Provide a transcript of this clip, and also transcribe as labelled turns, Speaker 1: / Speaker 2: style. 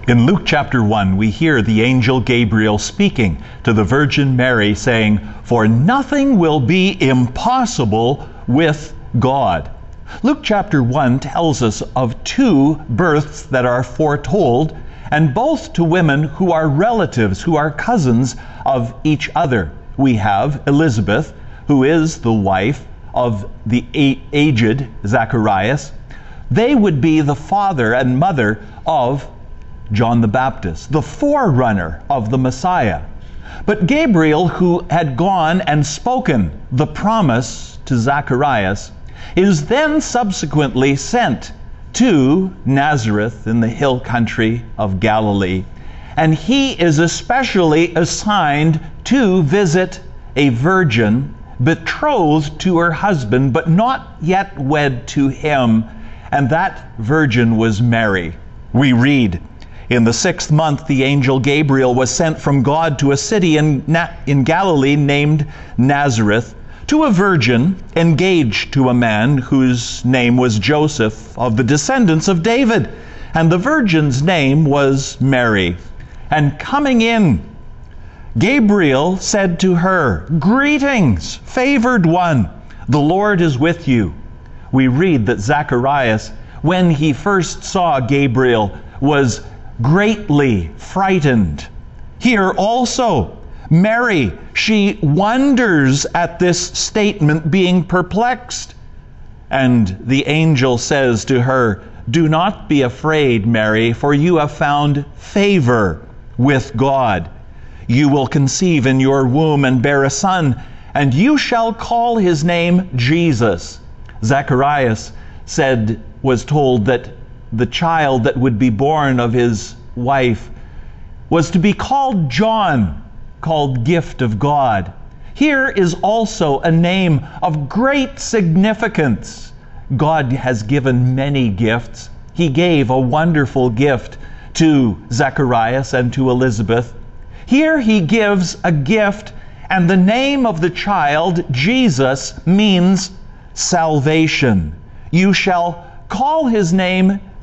Speaker 1: In Luke chapter 1, we hear the angel Gabriel speaking to the Virgin Mary, saying, "For nothing will be impossible with God." Luke chapter 1 tells us of two births that are foretold, and both to women who are relatives, who are cousins of each other. We have Elizabeth, who is the wife of the aged Zacharias. They would be the father and mother of John the Baptist, the forerunner of the Messiah. But Gabriel, who had gone and spoken the promise to Zacharias, is then subsequently sent to Nazareth in the hill country of Galilee. And he is especially assigned to visit a virgin betrothed to her husband, but not yet wed to him. And that virgin was Mary. We read, "In the 6th month, the angel Gabriel was sent from God to a city in Galilee named Nazareth, to a virgin engaged to a man whose name was Joseph, of the descendants of David. And the virgin's name was Mary. And coming in, Gabriel said to her, 'Greetings, favored one, the Lord is with you.'" We read that Zacharias, when he first saw Gabriel, was greatly frightened. Here also, Mary, she wonders at this statement, being perplexed. And the angel says to her, "Do not be afraid, Mary, for you have found favor with God. You will conceive in your womb and bear a son, and you shall call his name Jesus." Zacharias was told that the child that would be born of his wife was to be called John, called Gift of God. Here is also a name of great significance. God has given many gifts. He gave a wonderful gift to Zacharias and to Elizabeth. Here he gives a gift, and the name of the child, Jesus, means salvation. You shall call his name